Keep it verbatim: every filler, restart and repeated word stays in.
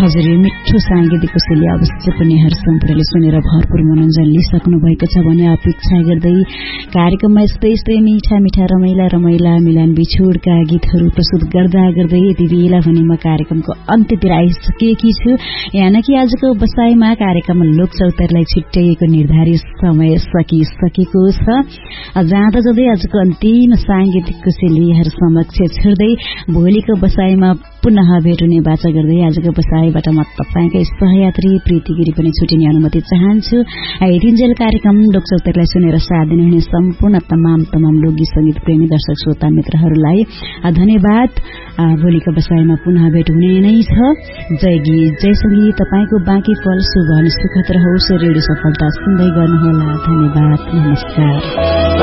हजुर मिठो सांगीतिक कोसेली अवश्य पनि हर सम्पूर्णले सुनेर भरपूर मनोरञ्जन लिइसक्नु भएको छ भने अपेक्षा गर्दै कार्यक्रममा यस्तै यस्तै मिठा मिठा रमाइला रमाइला मिलान बिछोडका गीतहरू प्रस्तुत गर्दा गर्दै यति बेला भने म कार्यक्रमको अन्त्यतिर आइसकेकी छु। यानि कि आजको बसाईमा कार्यक्रम लोकचौतारीलाई छुट्याइएको निर्धारित समय सकिसकेको छ। जाँदा जाँदै आजको अन्तिम सांगीतिक कोसेलीहरू समक्ष छोड्दै भोलिको बसाईमा पुनः भेट हुने बाचा गर्दै आजको बसाईबाट म तपाईंकै सहयात्री प्रीति गिरी पनि छुटिने अनुमति चाहन्छु। यतिन्जेल कार्यक्रम लोकचौतारीलाई सुनेर साथ दिनुहुने सम्पूर्ण तमाम तमाम लोकगीत संगीत प्रेमी दर्शक श्रोता मित्रहरूलाई धन्यवाद। भोलिको बसाईमा पुनः भेट हुने नै छ। जय गीत जय संगीत तपाईंको बाँकी फल शुभ अनि सुखद रहोस्। रेडियो सफलता सुन्दै गर्नुहोला। धन्यवाद, नमस्कार।